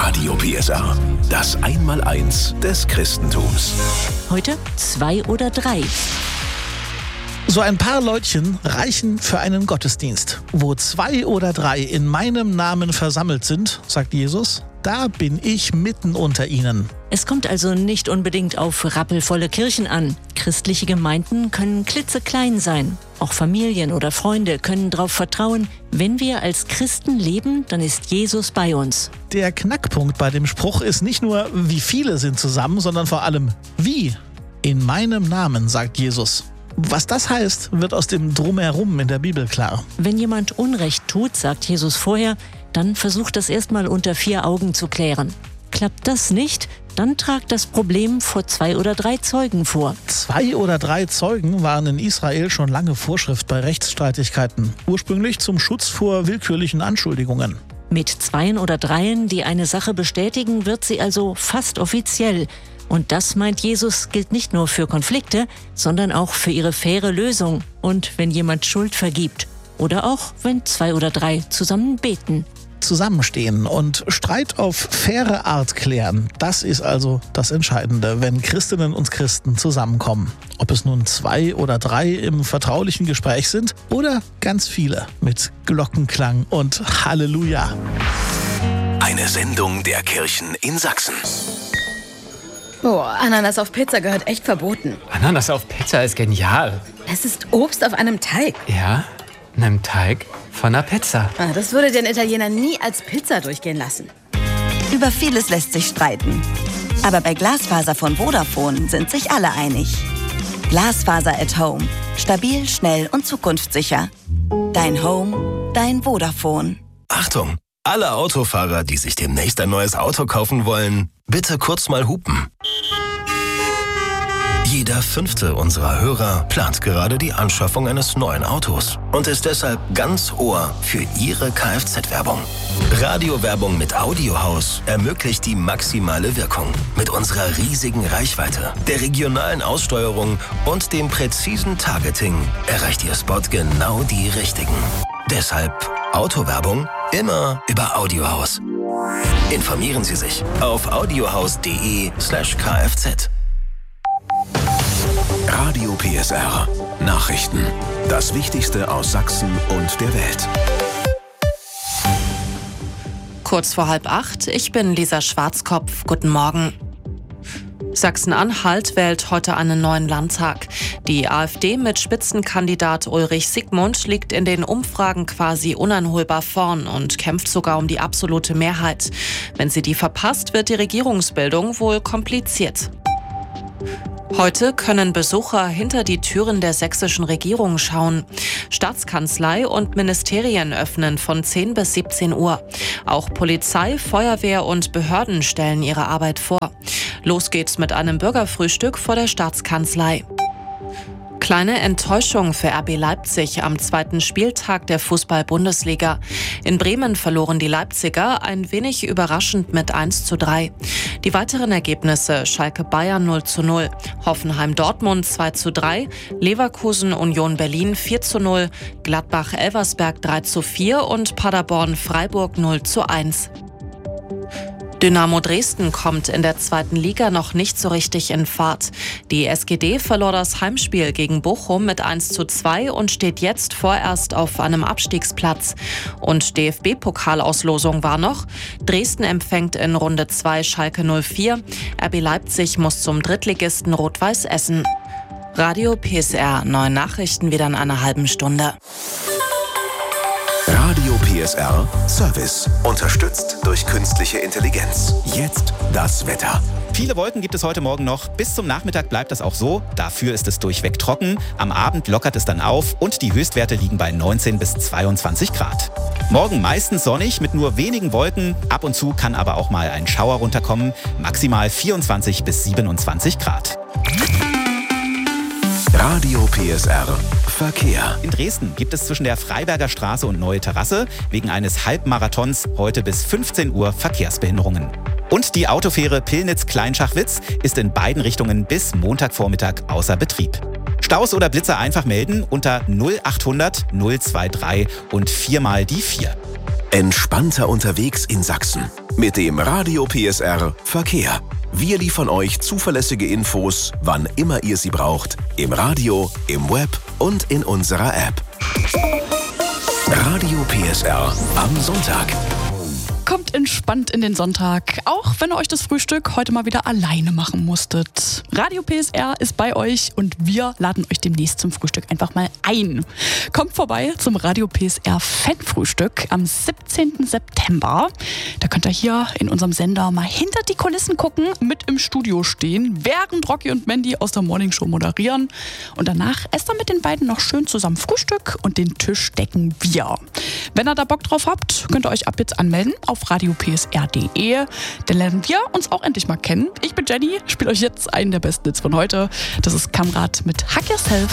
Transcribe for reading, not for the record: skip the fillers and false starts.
Radio PSR, das Einmaleins des Christentums. Heute 2 oder 3. So ein paar Leutchen reichen für einen Gottesdienst. Wo 2 oder 3 in meinem Namen versammelt sind, sagt Jesus, da bin ich mitten unter ihnen. Es kommt also nicht unbedingt auf rappelvolle Kirchen an. Christliche Gemeinden können klitzeklein sein. Auch Familien oder Freunde können darauf vertrauen, wenn wir als Christen leben, dann ist Jesus bei uns. Der Knackpunkt bei dem Spruch ist nicht nur, wie viele sind zusammen, sondern vor allem, wie. In meinem Namen, sagt Jesus. Was das heißt, wird aus dem Drumherum in der Bibel klar. Wenn jemand Unrecht tut, sagt Jesus vorher, dann versucht das erstmal unter 4 Augen zu klären. Klappt das nicht, dann tragt das Problem vor 2 oder 3 Zeugen vor. 2 oder 3 Zeugen waren in Israel schon lange Vorschrift bei Rechtsstreitigkeiten. Ursprünglich zum Schutz vor willkürlichen Anschuldigungen. Mit 2 oder 3, die eine Sache bestätigen, wird sie also fast offiziell. Und das, meint Jesus, gilt nicht nur für Konflikte, sondern auch für ihre faire Lösung. Und wenn jemand Schuld vergibt. Oder auch, wenn 2 oder 3 zusammen beten. Zusammenstehen und Streit auf faire Art klären. Das ist also das Entscheidende, wenn Christinnen und Christen zusammenkommen. Ob es nun 2 oder 3 im vertraulichen Gespräch sind oder ganz viele mit Glockenklang und Halleluja. Eine Sendung der Kirchen in Sachsen. Oh, Ananas auf Pizza gehört echt verboten. Ananas auf Pizza ist genial. Es ist Obst auf einem Teig. Ja, einem Teig von einer Pizza. Das würde den Italiener nie als Pizza durchgehen lassen. Über vieles lässt sich streiten. Aber bei Glasfaser von Vodafone sind sich alle einig. Glasfaser at Home. Stabil, schnell und zukunftssicher. Dein Home, dein Vodafone. Achtung! Alle Autofahrer, die sich demnächst ein neues Auto kaufen wollen, bitte kurz mal hupen. Jeder 5. unserer Hörer plant gerade die Anschaffung eines neuen Autos und ist deshalb ganz Ohr für Ihre Kfz-Werbung. Radiowerbung mit Audiohaus ermöglicht die maximale Wirkung. Mit unserer riesigen Reichweite, der regionalen Aussteuerung und dem präzisen Targeting erreicht Ihr Spot genau die Richtigen. Deshalb Autowerbung immer über Audiohaus. Informieren Sie sich auf audiohaus.de/kfz. Radio PSR. Nachrichten. Das Wichtigste aus Sachsen und der Welt. Kurz vor 7:30, ich bin Lisa Schwarzkopf. Guten Morgen. Sachsen-Anhalt wählt heute einen neuen Landtag. Die AfD mit Spitzenkandidat Ulrich Siegmund liegt in den Umfragen quasi uneinholbar vorn und kämpft sogar um die absolute Mehrheit. Wenn sie die verpasst, wird die Regierungsbildung wohl kompliziert. Heute können Besucher hinter die Türen der sächsischen Regierung schauen. Staatskanzlei und Ministerien öffnen von 10 bis 17 Uhr. Auch Polizei, Feuerwehr und Behörden stellen ihre Arbeit vor. Los geht's mit einem Bürgerfrühstück vor der Staatskanzlei. Kleine Enttäuschung für RB Leipzig am 2. Spieltag der Fußball-Bundesliga. In Bremen verloren die Leipziger ein wenig überraschend mit 1:3. Die weiteren Ergebnisse: Schalke Bayern 0:0, Hoffenheim Dortmund 2:3, Leverkusen Union Berlin 4:0, Gladbach Elversberg 3:4 und Paderborn Freiburg 0:1. Dynamo Dresden kommt in der 2. Liga noch nicht so richtig in Fahrt. Die SGD verlor das Heimspiel gegen Bochum mit 1:2 und steht jetzt vorerst auf einem Abstiegsplatz. Und DFB-Pokalauslosung war noch: Dresden empfängt in Runde 2 Schalke 04, RB Leipzig muss zum Drittligisten Rot-Weiß Essen. Radio PSR, neue Nachrichten wieder in einer halben Stunde. Radio PSR Service. Unterstützt durch künstliche Intelligenz. Jetzt das Wetter. Viele Wolken gibt es heute Morgen noch. Bis zum Nachmittag bleibt das auch so. Dafür ist es durchweg trocken. Am Abend lockert es dann auf und die Höchstwerte liegen bei 19 bis 22 Grad. Morgen meistens sonnig mit nur wenigen Wolken. Ab und zu kann aber auch mal ein Schauer runterkommen. Maximal 24 bis 27 Grad. Radio PSR Verkehr. In Dresden gibt es zwischen der Freiberger Straße und Neue Terrasse wegen eines Halbmarathons heute bis 15 Uhr Verkehrsbehinderungen. Und die Autofähre Pillnitz-Kleinschachwitz ist in beiden Richtungen bis Montagvormittag außer Betrieb. Staus oder Blitzer einfach melden unter 0800 023 und 4 mal die 4. Entspannter unterwegs in Sachsen. Mit dem Radio PSR Verkehr. Wir liefern euch zuverlässige Infos, wann immer ihr sie braucht. Im Radio, im Web und in unserer App. Radio PSR am Sonntag. Kommt entspannt in den Sonntag, auch wenn ihr euch das Frühstück heute mal wieder alleine machen musstet. Radio PSR ist bei euch und wir laden euch demnächst zum Frühstück einfach mal ein. Kommt vorbei zum Radio PSR Fanfrühstück am 17. September. Da könnt ihr hier in unserem Sender mal hinter die Kulissen gucken, mit im Studio stehen, während Rocky und Mandy aus der Morningshow moderieren. Und danach esst ihr mit den beiden noch schön zusammen Frühstück und den Tisch decken wir. Wenn ihr da Bock drauf habt, könnt ihr euch ab jetzt anmelden auf radiopsr.de. Dann lernen wir uns auch endlich mal kennen. Ich bin Jenny, spiele euch jetzt einen der besten Hits von heute. Das ist Kamrat mit Hack Yourself.